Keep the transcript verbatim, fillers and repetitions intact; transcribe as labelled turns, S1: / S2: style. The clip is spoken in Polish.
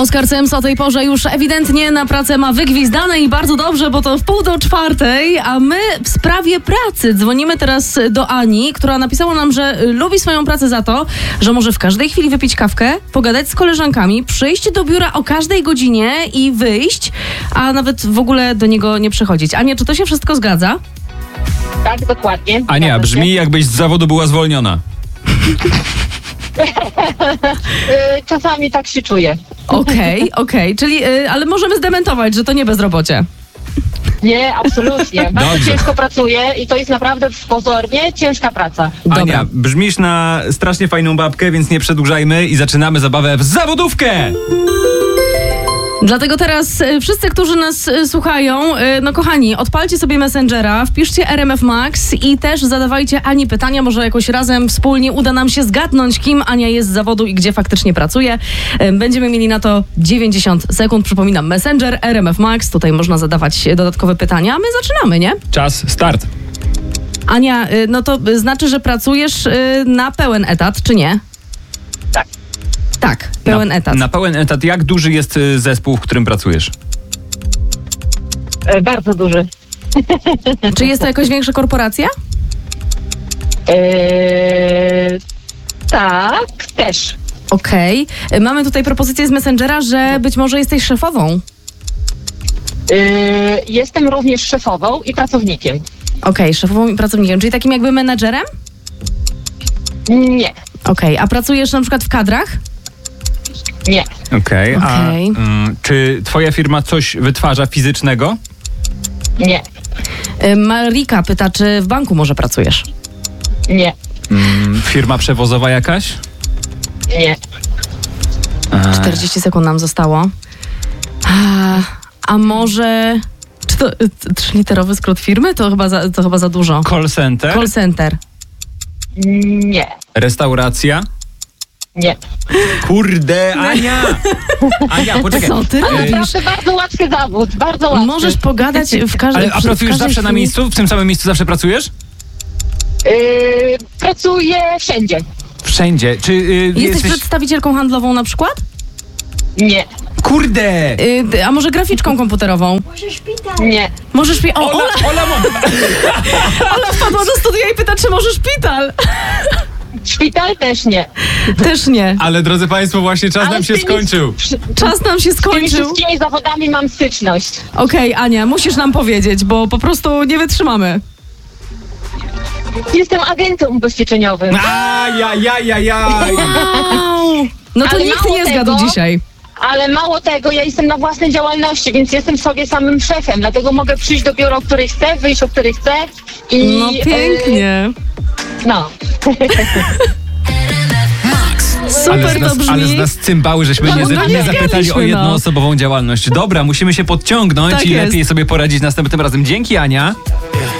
S1: Oskar Sims o tej porze już ewidentnie na pracę ma wygwizdane i bardzo dobrze, bo to w pół do czwartej, a my w sprawie pracy dzwonimy teraz do Ani, która napisała nam, że lubi swoją pracę za to, że może w każdej chwili wypić kawkę, pogadać z koleżankami, przyjść do biura o każdej godzinie i wyjść, a nawet w ogóle do niego nie przychodzić. Ania, czy to się wszystko zgadza?
S2: Tak, dokładnie.
S3: Ania, brzmi jakbyś z zawodu była zwolniona.
S2: Czasami tak się czuję.
S1: Okej, okay, okej, okay. Czyli, y, ale możemy zdementować, że to nie bezrobocie.
S2: Nie, absolutnie. Bardzo
S3: Dobrze.
S2: ciężko pracuję i to jest naprawdę pozornie ciężka praca.
S1: Dobra.
S3: Ania, brzmisz na strasznie fajną babkę, więc nie przedłużajmy i zaczynamy zabawę w zawodówkę!
S1: Dlatego teraz y, wszyscy, którzy nas y, słuchają, y, no kochani, odpalcie sobie Messengera, wpiszcie R M F Max i też zadawajcie Ani pytania, może jakoś razem wspólnie uda nam się zgadnąć, kim Ania jest z zawodu i gdzie faktycznie pracuje. Y, będziemy mieli na to dziewięćdziesiąt sekund, przypominam, Messenger, R M F Max, tutaj można zadawać dodatkowe pytania, a my zaczynamy, nie?
S3: Czas, start.
S1: Ania, y, no to y, znaczy, że pracujesz y, na pełen etat, czy nie?
S2: Tak.
S1: Tak, pełen
S3: na,
S1: etat.
S3: Na pełen etat. Jak duży jest y, zespół, w którym pracujesz?
S2: E, bardzo duży.
S1: Czy jest to jakaś większa korporacja?
S2: E, tak, też.
S1: Okej. Okay. Mamy tutaj propozycję z Messengera, że być może jesteś szefową.
S2: E, jestem również szefową i pracownikiem.
S1: Okej, okay, szefową i pracownikiem, czyli takim jakby menadżerem?
S2: Nie.
S1: Okej, okay. A pracujesz na przykład w kadrach?
S2: Nie.
S3: Okej, okay, a
S1: Okej.
S3: mm, czy twoja firma coś wytwarza fizycznego?
S2: Nie.
S1: Y, Marika pyta, czy w banku może pracujesz?
S2: Nie.
S3: Mm, firma przewozowa jakaś?
S2: Nie.
S3: A,
S1: czterdzieści sekund nam zostało. A, a może... Czy to y, trzyliterowy skrót firmy? To chyba za, to chyba za dużo.
S3: call center?
S1: Call center.
S2: Nie.
S3: Restauracja?
S2: Nie.
S3: Kurde, Ania! Ania, poczekaj.
S1: Co ty
S2: Ale
S1: robisz?
S2: naprawdę bardzo łatwy zawód, bardzo łatwy.
S1: Możesz pogadać w każdej...
S3: Ale, a
S1: w
S3: pracujesz
S1: każdej
S3: zawsze na
S1: chwili?
S3: miejscu? W tym samym miejscu zawsze pracujesz?
S2: Yy, pracuję wszędzie.
S3: Wszędzie. Czy y,
S1: Jesteś,
S3: jesteś...
S1: przedstawicielką handlową na przykład?
S2: Nie.
S3: Kurde!
S1: Y, a może graficzką komputerową?
S2: Nie.
S1: Może szpi... O, Ola,
S3: Ola, Ola, mo-
S1: Ola wpadła do studia i pyta, czy może szpital?
S2: Szpital też nie.
S1: Też nie.
S3: Ale drodzy Państwo, właśnie czas
S2: Ale
S3: nam
S2: z
S3: się
S2: tymi-
S3: skończył.
S2: przy-
S1: Czas nam się
S2: Z tymi
S1: skończył.
S2: wszystkimi zawodami mam styczność.
S1: Okej, okay, Ania, musisz nam powiedzieć, bo po prostu nie wytrzymamy.
S2: Jestem agentem ubezpieczeniowym.
S3: Ajajajajaj!
S1: Au. No to
S2: Ale
S1: nikt
S2: mało
S1: nie zgadł
S2: tego-
S1: dzisiaj.
S2: Ale mało tego, ja jestem na własnej działalności, więc jestem sobie samym szefem. Dlatego mogę przyjść do biura, o której chcę, wyjść, o której chcę. I,
S1: No pięknie.
S2: E, no.
S1: Super
S3: ale z nas,
S1: to brzmi.
S3: Ale z nas cymbały, żeśmy
S1: No,
S3: nie,
S1: no
S3: za-
S1: nie
S3: nie zapytali
S1: zgadliśmy,
S3: o
S1: no.
S3: jednoosobową działalność. Dobra, musimy się podciągnąć
S1: Tak
S3: i
S1: jest.
S3: lepiej sobie poradzić następnym razem. Dzięki, Ania.